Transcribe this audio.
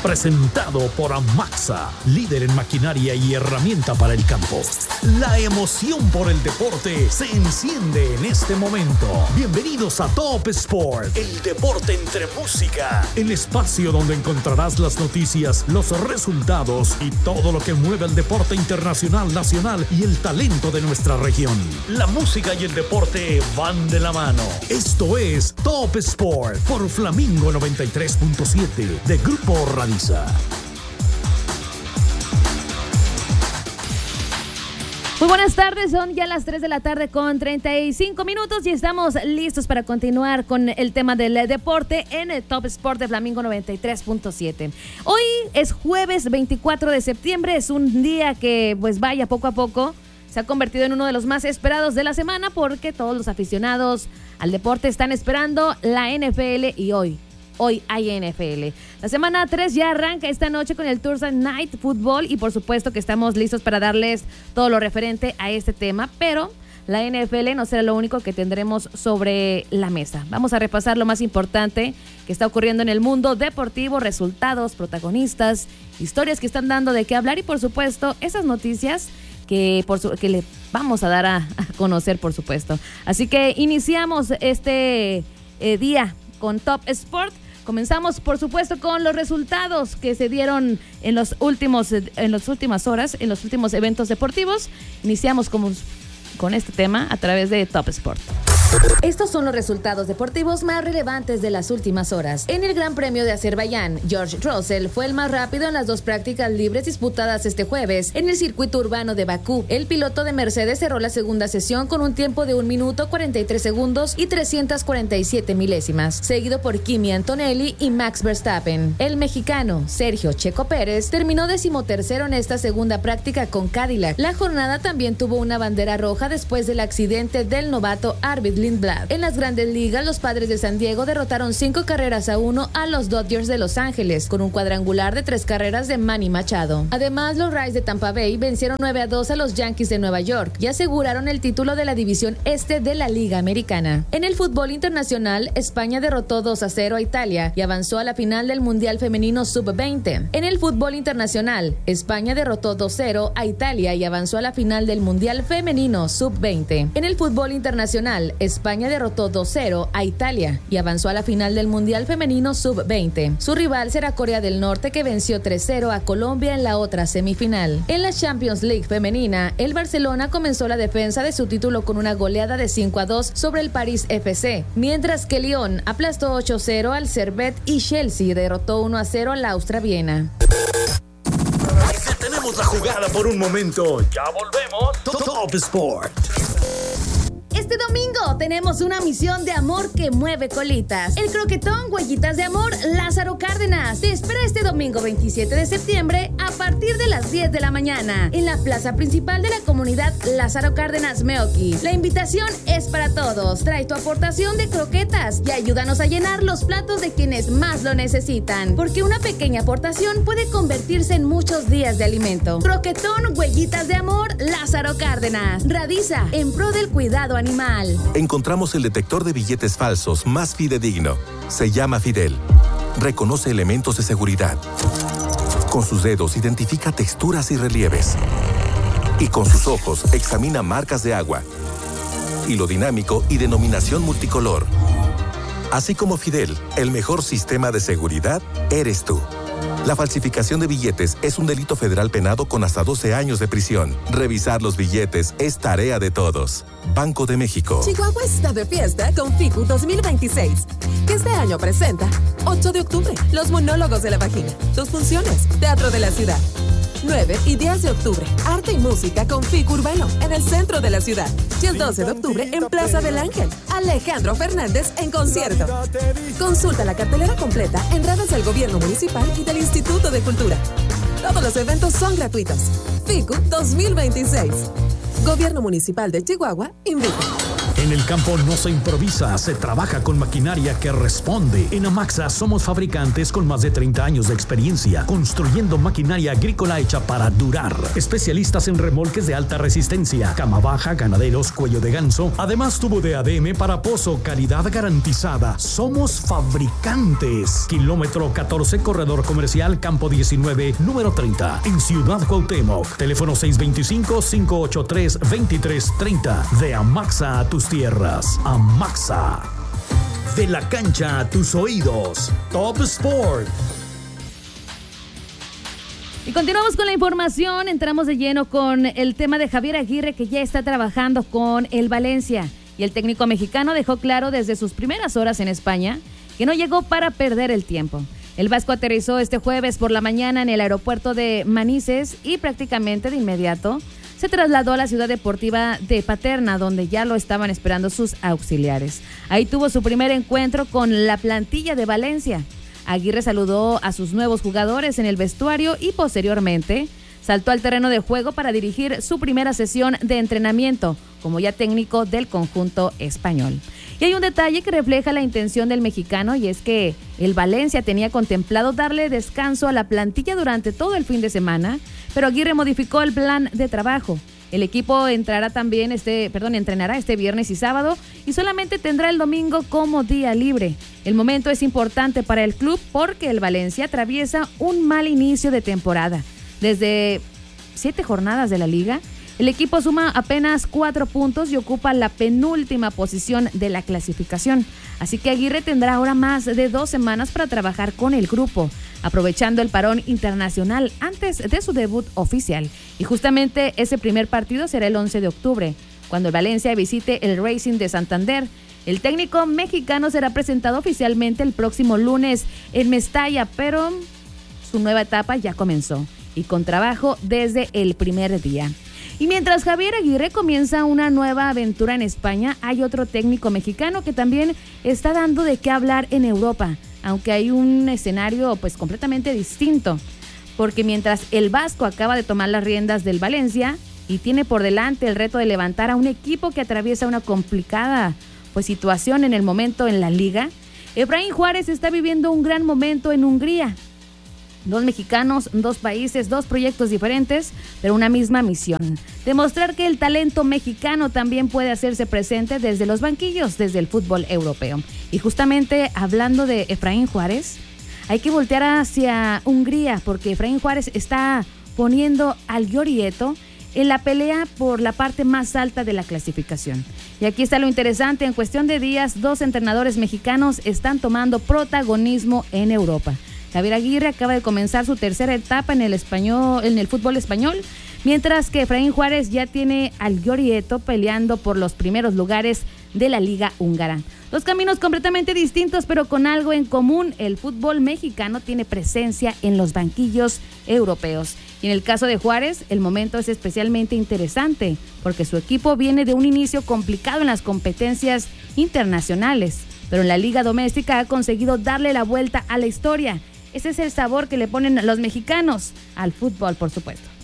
Presentado por Amaxa, líder en maquinaria y herramienta para el campo. La emoción por el deporte se enciende en este momento. Bienvenidos a Top Sport, el deporte entre música. El espacio donde encontrarás las noticias, los resultados y todo lo que mueve el deporte internacional, nacional y el talento de nuestra región. La música y el deporte van de la mano. Esto es Top Sport por Flamingo 93.7 de Grupo Radiza. Muy buenas tardes, son ya las 3 de la tarde con 35 minutos y estamos listos para continuar con el tema del deporte en el Top Sport de Flamingo 93.7. Hoy es jueves 24 de septiembre, es un día que pues vaya poco a poco se ha convertido en uno de los más esperados de la semana porque todos los aficionados al deporte están esperando la NFL y hoy hay NFL. La semana 3 ya arranca esta noche con el Thursday Night Football y por supuesto que estamos listos para darles todo lo referente a este tema, pero la NFL no será lo único que tendremos sobre la mesa. Vamos a repasar lo más importante que está ocurriendo en el mundo deportivo, resultados, protagonistas, historias que están dando de qué hablar y por supuesto esas noticias que le vamos a dar a conocer, por supuesto. Así que iniciamos este día con Top Sport. Comenzamos, por supuesto, con los resultados que se dieron en las últimas horas, en los últimos eventos deportivos. Iniciamos con este tema a través de Top Sport. Estos son los resultados deportivos más relevantes de las últimas horas. En el Gran Premio de Azerbaiyán, George Russell fue el más rápido en las dos prácticas libres disputadas este jueves en el circuito urbano de Bakú. El piloto de Mercedes cerró la segunda sesión con un tiempo de 1 minuto 43 segundos y 347 milésimas, seguido por Kimi Antonelli y Max Verstappen. El mexicano Sergio Checo Pérez terminó 13º en esta segunda práctica con Cadillac. La jornada también tuvo una bandera roja después del accidente del novato Arvid Lindblad. En las Grandes Ligas, los Padres de San Diego derrotaron 5-1 a los Dodgers de Los Ángeles, con un cuadrangular de 3 carreras de Manny Machado. Además, los Rays de Tampa Bay vencieron 9-2 a los Yankees de Nueva York y aseguraron el título de la División Este de la Liga Americana. En el fútbol internacional, España derrotó 2-0 a Italia y avanzó a la final del Mundial Femenino Sub-20. En el fútbol internacional, España derrotó 2-0 a Italia y avanzó a la final del Mundial Femenino Sub-20. En el fútbol internacional, España derrotó 2-0 a Italia y avanzó a la final del Mundial Femenino Sub-20. Su rival será Corea del Norte, que venció 3-0 a Colombia en la otra semifinal. En la Champions League femenina, el Barcelona comenzó la defensa de su título con una goleada de 5-2 sobre el París FC, mientras que Lyon aplastó 8-0 al Servette y Chelsea derrotó 1-0 al Austria Viena. Tenemos la jugada por un momento. Ya volvemos. Top Sport. Este domingo tenemos una misión de amor que mueve colitas. El croquetón Huellitas de Amor Lázaro Cárdenas te espera este domingo 27 de septiembre a partir de las 10 de la mañana en la plaza principal de la comunidad Lázaro Cárdenas Meoqui. La invitación es para todos. Trae tu aportación de croquetas y ayúdanos a llenar los platos de quienes más lo necesitan, porque una pequeña aportación puede convertirse en muchos días de alimento. Croquetón Huellitas de Amor Lázaro Cárdenas. Radiza en pro del cuidado animal. Encontramos el detector de billetes falsos más fidedigno. Se llama Fidel. Reconoce elementos de seguridad. Con sus dedos identifica texturas y relieves. Y con sus ojos examina marcas de agua, hilo dinámico y denominación multicolor. Así como Fidel, el mejor sistema de seguridad eres tú. La falsificación de billetes es un delito federal penado con hasta 12 años de prisión. Revisar los billetes es tarea de todos. Banco de México. Chihuahua está de fiesta con FICU 2026, que este año presenta 8 de octubre, Los Monólogos de la Vagina, 2 funciones, Teatro de la Ciudad. 9 y 10 de octubre, arte y música con FICU Urbano en el centro de la ciudad. Y el 12 de octubre en Plaza del Ángel, Alejandro Fernández en concierto. Consulta la cartelera completa en redes del Gobierno Municipal y del Instituto de Cultura. Todos los eventos son gratuitos. FICU 2026. Gobierno Municipal de Chihuahua invita. En el campo no se improvisa, se trabaja con maquinaria que responde. En Amaxa somos fabricantes con más de 30 años de experiencia, construyendo maquinaria agrícola hecha para durar. Especialistas en remolques de alta resistencia, cama baja, ganaderos, cuello de ganso, además tubo de ADM para pozo, calidad garantizada. Somos fabricantes. Kilómetro 14, corredor comercial, campo 19, número 30, en Ciudad Cuauhtémoc. Teléfono 625-583-2330. De Amaxa a tus tierras. Amaxa. De la cancha a tus oídos. Top Sport. Y continuamos con la información, entramos de lleno con el tema de Javier Aguirre, que ya está trabajando con el Valencia. Y el técnico mexicano dejó claro desde sus primeras horas en España que no llegó para perder el tiempo. El vasco aterrizó este jueves por la mañana en el aeropuerto de Manises y prácticamente de inmediato se trasladó a la ciudad deportiva de Paterna, donde ya lo estaban esperando sus auxiliares. Ahí tuvo su primer encuentro con la plantilla de Valencia. Aguirre saludó a sus nuevos jugadores en el vestuario y posteriormente saltó al terreno de juego para dirigir su primera sesión de entrenamiento como ya técnico del conjunto español. Y hay un detalle que refleja la intención del mexicano, y es que el Valencia tenía contemplado darle descanso a la plantilla durante todo el fin de semana, pero Aguirre modificó el plan de trabajo. El equipo entrenará este viernes y sábado y solamente tendrá el domingo como día libre. El momento es importante para el club porque el Valencia atraviesa un mal inicio de temporada. Desde 7 jornadas de la liga, el equipo suma apenas 4 puntos y ocupa la penúltima posición de la clasificación. Así que Aguirre tendrá ahora más de 2 semanas para trabajar con el grupo, aprovechando el parón internacional antes de su debut oficial. Y justamente ese primer partido será el 11 de octubre, cuando el Valencia visite el Racing de Santander. El técnico mexicano será presentado oficialmente el próximo lunes en Mestalla, pero su nueva etapa ya comenzó y con trabajo desde el primer día. Y mientras Javier Aguirre comienza una nueva aventura en España, hay otro técnico mexicano que también está dando de qué hablar en Europa, aunque hay un escenario pues completamente distinto, porque mientras el vasco acaba de tomar las riendas del Valencia y tiene por delante el reto de levantar a un equipo que atraviesa una complicada pues situación en el momento en la liga, Efraín Juárez está viviendo un gran momento en Hungría. 2 mexicanos, 2 países, 2 proyectos diferentes, pero una misma misión: demostrar que el talento mexicano también puede hacerse presente desde los banquillos, desde el fútbol europeo. Y justamente hablando de Efraín Juárez, hay que voltear hacia Hungría, porque Efraín Juárez está poniendo al Giorieto en la pelea por la parte más alta de la clasificación. Y aquí está lo interesante: en cuestión de días, 2 entrenadores mexicanos están tomando protagonismo en Europa. Javier Aguirre acaba de comenzar su tercera etapa en el fútbol español, mientras que Efraín Juárez ya tiene al Giorieto peleando por los primeros lugares de la Liga Húngara. 2 caminos completamente distintos, pero con algo en común: el fútbol mexicano tiene presencia en los banquillos europeos. Y en el caso de Juárez, el momento es especialmente interesante, porque su equipo viene de un inicio complicado en las competencias internacionales, pero en la liga doméstica ha conseguido darle la vuelta a la historia. Ese es el sabor que le ponen los mexicanos al fútbol, por supuesto.